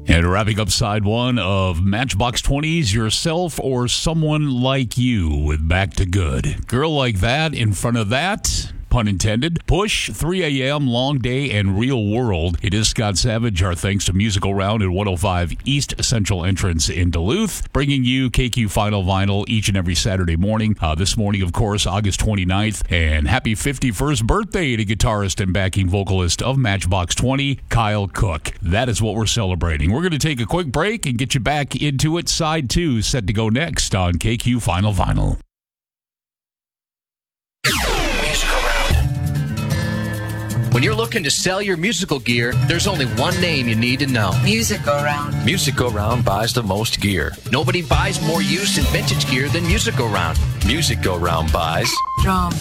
And wrapping up side one of Matchbox 20's Yourself or Someone Like You with Back to Good. Girl Like That in front of that. Pun intended. Push, 3 a.m., Long Day, and Real World. It is Scott Savage. Our thanks to Musical Round at 105 East Central Entrance in Duluth, bringing you KQ Final Vinyl each and every Saturday morning. This morning, of course, August 29th. And happy 51st birthday to guitarist and backing vocalist of Matchbox 20, Kyle Cook. That is what we're celebrating. We're going to take a quick break and get you back into it. Side 2 set to go next on KQ Final Vinyl. When you're looking to sell your musical gear, there's only one name you need to know. Music-O-Round. Music-O-Round buys the most gear. Nobody buys more used and vintage gear than Music-O-Round. Music-O-Round buys Drums.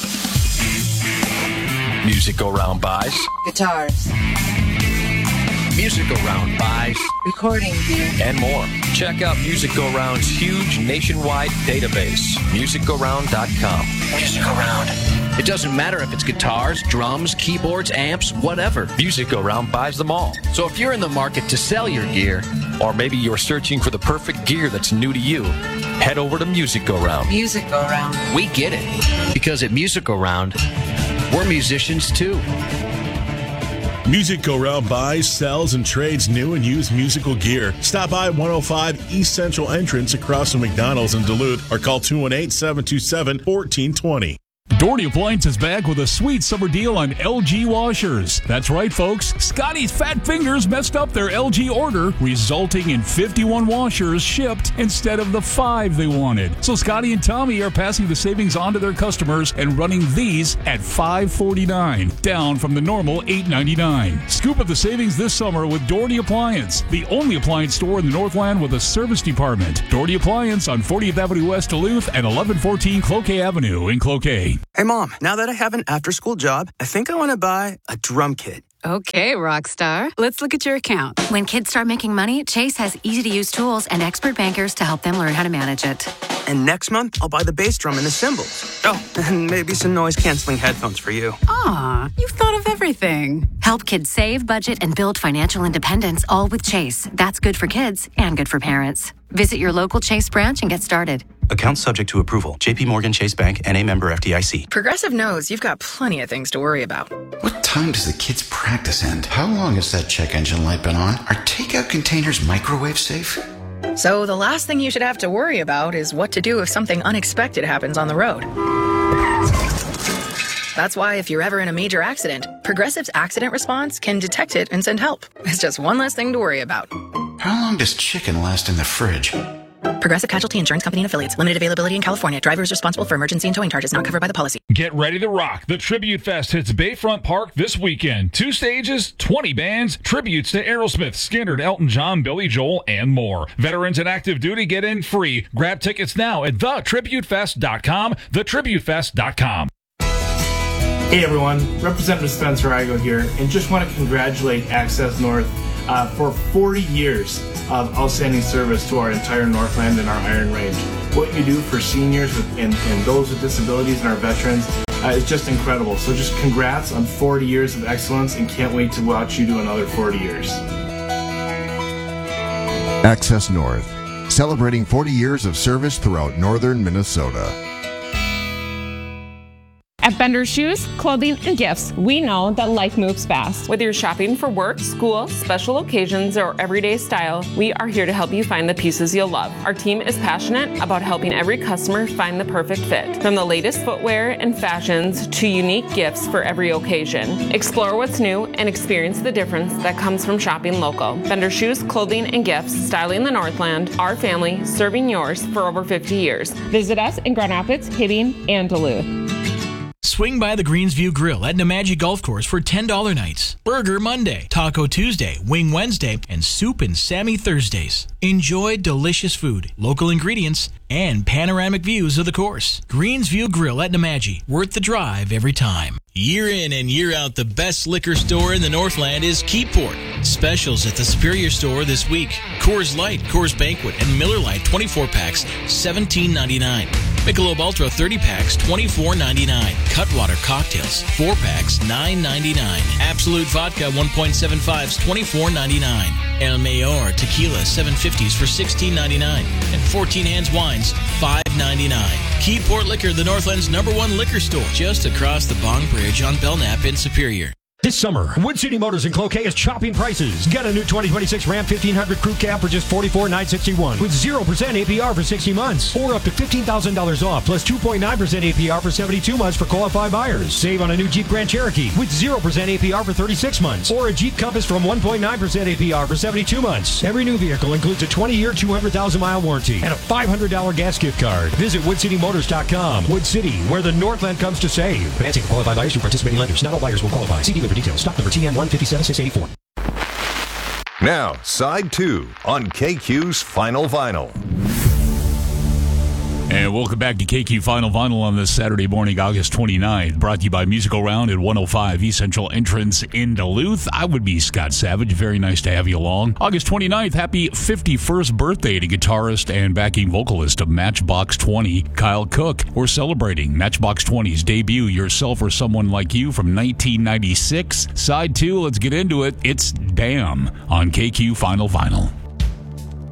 Music-O-Round buys Guitars. Music-O-Round buys Recording gear. and more. Check out Music-O-Round's huge nationwide database, musicaround.com. Music-O-Round. It doesn't matter if it's guitars, drums, keyboards, amps, whatever. Music-O-Round buys them all. So if you're in the market to sell your gear, Or maybe you're searching for the perfect gear that's new to you, head over to Music-O-Round. Music-O-Round. we get it. Because at Music-O-Round, we're musicians too. Music-O-Round buys, sells, and trades new and used musical gear. Stop by 105 East Central Entrance across from McDonald's in Duluth or call 218-727-1420. Doherty Appliance is back with a sweet summer deal on LG washers. That's right, folks. Scotty's fat fingers messed up their LG order, resulting in 51 washers shipped instead of the 5 they wanted. So Scotty and Tommy are passing the savings on to their customers and running these at $5.49, down from the normal $8.99. Scoop up the savings this summer with Doherty Appliance, the only appliance store in the Northland with a service department. Doherty Appliance on 40th Avenue West Duluth and 1114 Cloquet Avenue in Cloquet. Hey, Mom, now that I have an after-school job, I think I want to buy a drum kit. Okay, Rockstar. Let's look at your account. When kids start making money, Chase has easy-to-use tools and expert bankers to help them learn how to manage it. And next month, I'll buy the bass drum and the cymbals. Oh, and maybe some noise-canceling headphones for you. Aw, you've thought of everything. Help kids save, budget, and build financial independence, all with Chase. That's good for kids and good for parents. Visit your local Chase branch and get started. Account subject to approval. J.P. Morgan Chase Bank, N.A. member FDIC. Progressive knows you've got plenty of things to worry about. What time does the kids' practice end? How long has that check engine light been on? Are takeout containers microwave safe? So the last thing you should have to worry about is what to do if something unexpected happens on the road. That's why if you're ever in a major accident, Progressive's accident response can detect it and send help. It's just one less thing to worry about. How long does chicken last in the fridge? Progressive Casualty Insurance Company and Affiliates. Limited availability in California. Driver is responsible for emergency and towing charges not covered by the policy. Get ready to rock. The Tribute Fest hits Bayfront Park this weekend. 2 stages, 20 bands, tributes to Aerosmith, Skynyrd, Elton John, Billy Joel, and more. Veterans and active duty get in free. Grab tickets now at thetributefest.com, thetributefest.com. Hey everyone, Representative Spencer Igo here, and just want to congratulate Access North for 40 years of outstanding service to our entire Northland and our Iron Range. What you do for seniors and those with disabilities and our veterans is just incredible. So just congrats on 40 years of excellence, and can't wait to watch you do another 40 years. Access North, celebrating 40 years of service throughout northern Minnesota. At Bender Shoes, Clothing, and Gifts, we know that life moves fast. Whether you're shopping for work, school, special occasions, or everyday style, we are here to help you find the pieces you'll love. Our team is passionate about helping every customer find the perfect fit. From the latest footwear and fashions to unique gifts for every occasion. Explore what's new and experience the difference that comes from shopping local. Bender Shoes, Clothing, and Gifts, styling the Northland, our family, serving yours for over 50 years. Visit us in Grand Rapids, Hibbing, and Duluth. Swing by the Greensview Grill at Nemadji Golf Course for $10 nights, Burger Monday, Taco Tuesday, Wing Wednesday, and Soup and Sammy Thursdays. Enjoy delicious food, local ingredients, and panoramic views of the course. Greensview Grill at Nemadji, worth the drive every time. Year in and year out, the best liquor store in the Northland is Keyport. Specials at the Superior Store this week. Coors Light, Coors Banquet, and Miller Lite 24 packs, $17.99. Michelob Ultra 30 packs, $24.99. Cutwater cocktails, 4 packs, $9.99. Absolute Vodka 1.75s, $24.99. El Mayor Tequila 750s for $16.99. And 14 Hands Wines, $5.99. Keyport Liquor, the Northland's #1 liquor store, just across the Bong Bridge on Belknap in Superior. This summer, Wood City Motors in Cloquet is chopping prices. Get a new 2026 Ram 1500 Crew Cab for just $44,961 with 0% APR for 60 months. Or up to $15,000 off plus 2.9% APR for 72 months for qualified buyers. Save on a new Jeep Grand Cherokee with 0% APR for 36 months. Or a Jeep Compass from 1.9% APR for 72 months. Every new vehicle includes a 20-year, 200,000-mile warranty and a $500 gas gift card. Visit WoodCityMotors.com. Wood City, where the Northland comes to save. Financing for qualified buyers through participating lenders. Not all buyers will qualify. See dealer for details. Stock number TN 157684. Now, side 2 on KQ's Final Vinyl. And welcome back to KQ Final Vinyl on this Saturday morning, August 29th. Brought to you by Musical Round at 105 East Central Entrance in Duluth. I would be Scott Savage. Very nice to have you along. August 29th, happy 51st birthday to guitarist and backing vocalist of Matchbox 20, Kyle Cook. We're celebrating Matchbox 20's debut, Yourself or Someone Like You, from 1996. Side 2, let's get into it. It's Damn on KQ Final Vinyl.